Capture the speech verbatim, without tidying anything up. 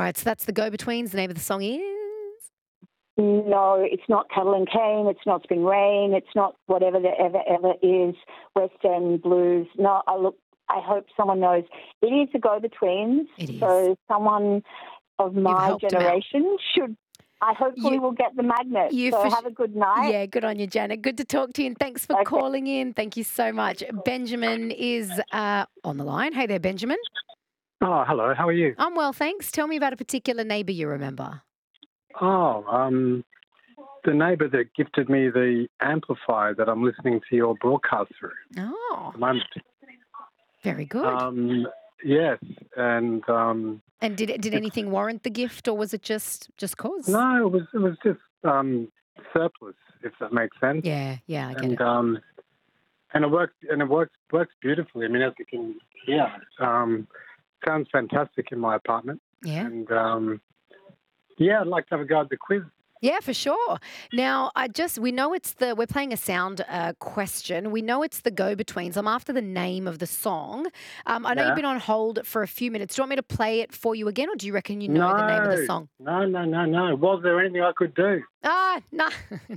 right, so that's the Go-Betweens. The name of the song is? No, it's not Cattle and Cane. It's not Spring Rain. It's not whatever the ever, ever is, West End Blues. No, I look, I hope someone knows. It is the Go-Betweens. It is. So someone of my helped 'em out. generation should, I hopefully You- will get the magnet. you So for have sh- a good night. Yeah, good on you, Janet. Good to talk to you, and thanks for Okay. calling in. Thank you so much. Benjamin is uh, on the line. Hey there, Benjamin. Oh, hello. How are you? I'm well, thanks. Tell me about a particular neighbour you remember. Oh, um, the neighbour that gifted me the amplifier that I'm listening to your broadcast through. Oh, at the moment. very good. Um, yes, and um, and did it, did anything warrant the gift, or was it just just cause? no, it was it was just um, surplus, if that makes sense. Yeah, yeah, I get and it. um, and it works and it works works beautifully. I mean, as you can hear, um, sounds fantastic in my apartment. Yeah. And um, yeah, I'd like to have a go at the quiz. Yeah, for sure. Now, I just, we know it's the, we're playing a sound uh, question. We know it's the Go-Betweens. I'm after the name of the song. Um, I know Yeah. you've been on hold for a few minutes. Do you want me to play it for you again, or do you reckon you know the name of the song? No, no, no, no. Was there anything I could do? Ah, no,